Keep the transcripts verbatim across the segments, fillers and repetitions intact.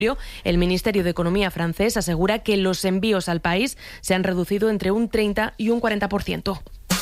El Ministerio de Economía francés asegura que los envíos al país se han reducido entre un treinta y un cuarenta por ciento.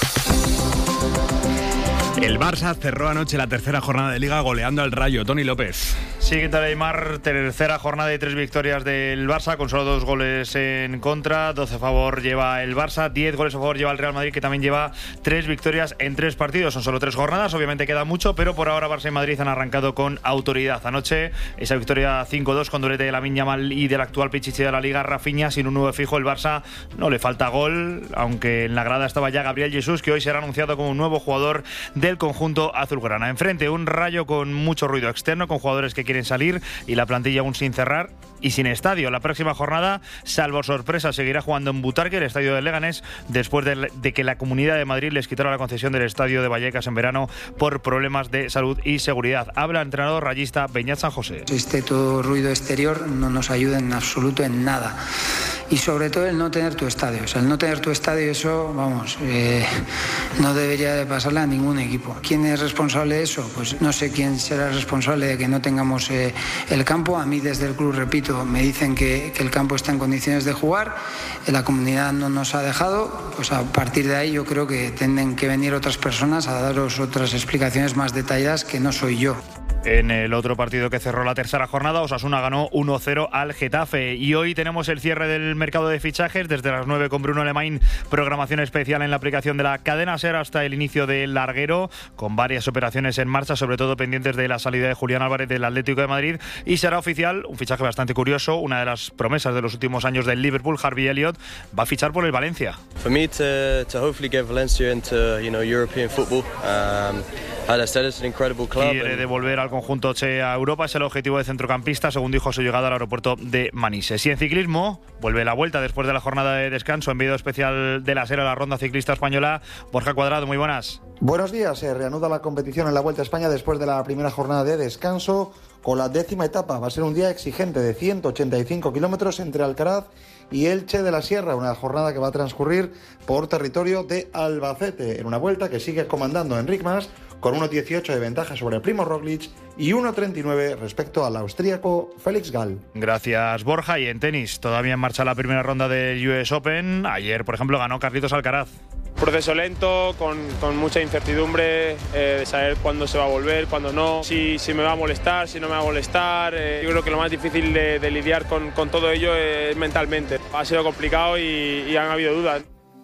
El Barça cerró anoche la tercera jornada de Liga goleando al Rayo. Toni López. Sí, ¿qué tal, Aymar? Tercera jornada y tres victorias del Barça, con solo dos goles en contra. doce a favor lleva el Barça, diez goles a favor lleva el Real Madrid, que también lleva tres victorias en tres partidos. Son solo tres jornadas, obviamente queda mucho, pero por ahora Barça y Madrid han arrancado con autoridad. Anoche, esa victoria cinco dos con doblete de Lamine Yamal y del actual pichichi de la Liga, Rafinha. Sin un nueve fijo, el Barça no le falta gol, aunque en la grada estaba ya Gabriel Jesús, que hoy será anunciado como un nuevo jugador del conjunto azulgrana. Enfrente, un Rayo con mucho ruido externo, con jugadores que quieren salir y la plantilla aún sin cerrar y sin estadio. La próxima jornada, salvo sorpresa, seguirá jugando en Butarque, el estadio de Leganés, después de, de que la Comunidad de Madrid les quitara la concesión del estadio de Vallecas en verano por problemas de salud y seguridad. Habla el entrenador rayista Beñat San José. Este todo ruido exterior no nos ayuda en absoluto en nada. Y sobre todo el no tener tu estadio. O sea, el no tener tu estadio, eso, vamos, eh, no debería de pasarle a ningún equipo. ¿Quién es responsable de eso? Pues no sé quién será responsable de que no tengamos eh, el campo. A mí desde el club, repito, me dicen que, que el campo está en condiciones de jugar. La comunidad no nos ha dejado. Pues a partir de ahí yo creo que tienen que venir otras personas a daros otras explicaciones más detalladas, que no soy yo. En el otro partido que cerró la tercera jornada, Osasuna ganó uno cero al Getafe. Y hoy tenemos el cierre del mercado de fichajes. Desde las nueve con Bruno Alemany, programación especial en la aplicación de la cadena SER hasta el inicio del larguero, con varias operaciones en marcha, sobre todo pendientes de la salida de Julián Álvarez del Atlético de Madrid. Y será oficial un fichaje bastante curioso, una de las promesas de los últimos años del Liverpool, Harvey Elliott, va a fichar por el Valencia. For me to to hopefully get Valencia into, you know, European football. Um, as I said, it's an incredible club. Quiere devolver al conjunto Che a Europa, es el objetivo de centrocampista, según dijo su llegada al aeropuerto de Manises. Y en ciclismo, vuelve la vuelta después de la jornada de descanso. Envío especial de la SER a la ronda ciclista española. Borja Cuadrado, muy buenas. Buenos días, se reanuda la competición en la Vuelta a España después de la primera jornada de descanso, con la décima etapa. Va a ser un día exigente de ciento ochenta y cinco kilómetros entre Alcaraz y Elche de la Sierra, una jornada que va a transcurrir por territorio de Albacete, en una vuelta que sigue comandando Enric Mas, con uno dieciocho de ventaja sobre Primo Roglic y uno treinta y nueve respecto al austríaco Félix Gall. Gracias, Borja. Y en tenis, todavía en marcha la primera ronda del U S Open. Ayer, por ejemplo, ganó Carlitos Alcaraz. Proceso lento, con, con mucha incertidumbre, eh, de saber cuándo se va a volver, cuándo no, si, si me va a molestar, si no me va a molestar. Eh, yo creo que lo más difícil de, de lidiar con, con todo ello es mentalmente. Ha sido complicado y, y han habido dudas.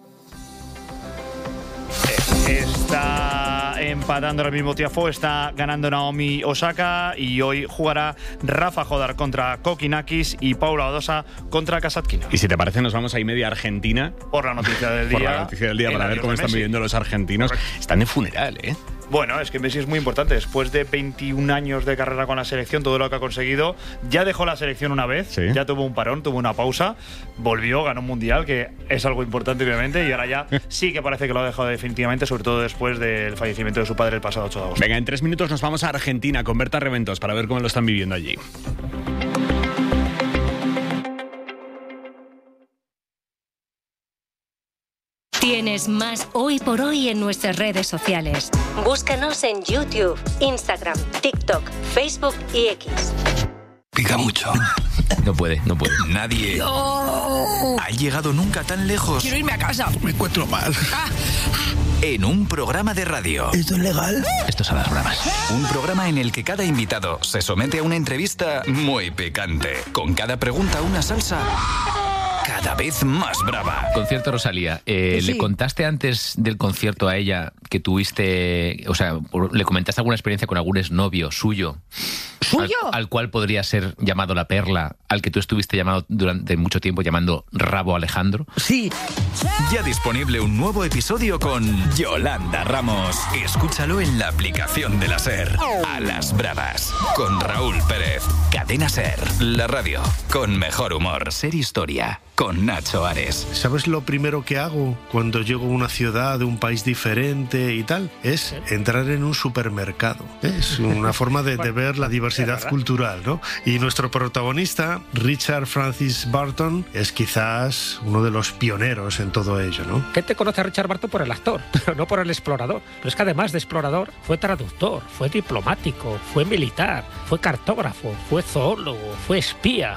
Está empatando ahora mismo Tiafoe, está ganando Naomi Osaka y hoy jugará Rafa Jodar contra Kokinakis y Paula Badosa contra Kasatkina. Y si te parece, nos vamos a y media Argentina. Por la noticia del día. Por la noticia del día, para ver cómo están viviendo los argentinos. Correcto. Están de funeral, ¿eh? Bueno, es que Messi es muy importante. Después de veintiún años de carrera con la selección, todo lo que ha conseguido, ya dejó la selección una vez, ¿sí? Ya tuvo un parón, tuvo una pausa, volvió, ganó un mundial, que es algo importante obviamente, y ahora ya sí que parece que lo ha dejado definitivamente, sobre todo después del fallecimiento de su padre el pasado ocho de agosto. Venga, en tres minutos nos vamos a Argentina con Berta Reventos para ver cómo lo están viviendo allí. Tienes más Hoy por Hoy en nuestras redes sociales. Búscanos en YouTube, Instagram, TikTok, Facebook y X. Pica mucho. No puede, no puede. Nadie no. ha llegado nunca tan lejos. Quiero irme a casa. Me encuentro mal. Ah. En un programa de radio. ¿Esto es legal? Esto es a las bravas. Un programa en el que cada invitado se somete a una entrevista muy picante. Con cada pregunta una salsa cada vez más brava. Concierto Rosalía. Eh, sí. ¿Le contaste antes del concierto a ella que tuviste, o sea, le comentaste alguna experiencia con algún exnovio suyo? ¿Suyo? Al, al cual podría ser llamado La Perla, al que tú estuviste llamado durante mucho tiempo llamando Rabo Alejandro. Sí. Ya disponible un nuevo episodio con Yolanda Ramos. Escúchalo en la aplicación de la SER. A las bravas. Con Raúl Pérez. Cadena SER. La radio con mejor humor. SER Historia. con Nacho Ares. ¿Sabes lo primero que hago cuando llego a una ciudad de un país diferente y tal? Es entrar en un supermercado. Es una forma de, de ver la diversidad cultural, ¿no? Y nuestro protagonista, Richard Francis Burton, es quizás uno de los pioneros en todo ello, ¿no? Gente conoce a Richard Burton por el actor, pero no por el explorador. Pero es que además de explorador, fue traductor, fue diplomático, fue militar, fue cartógrafo, fue zoólogo, fue espía,